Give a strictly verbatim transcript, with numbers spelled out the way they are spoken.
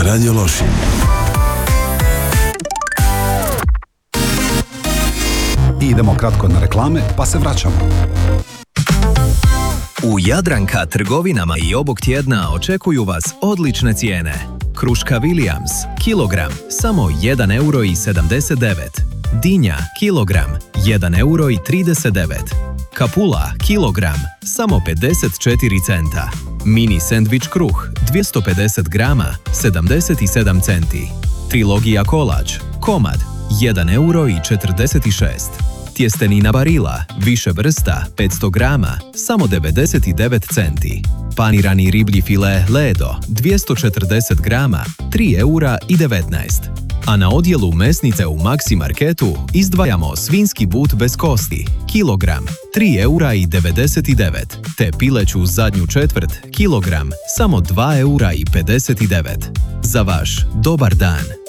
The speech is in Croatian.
Radio Lošinj. Idemo kratko na reklame, pa se vraćamo. U Jadranka trgovinama i ovog tjedna očekuju vas odlične cijene. Kruška Williams, kilogram, samo jedan euro i sedamdeset devet. Dinja, kilogram, jedan euro i trideset devet. Kapula, kilogram, samo pedeset četiri centa. Mini sendvič kruh, dvjesto pedeset grama, sedamdeset sedam centi. Trilogija kolač, komad, jedan euro i četrdeset šest. Tjestenina Barilla, više vrsta, petsto grama, samo devedeset devet centi. Panirani riblji file Ledo, dvjesto četrdeset grama, tri eura i devetnaest. A na odjelu mesnice u Maxi Marketu izdvajamo svinjski but bez kosti, kilogram, tri eura i devedeset devet, te pileću zadnju četvrt, kilogram, samo dva eura i pedeset devet. Za vaš dobar dan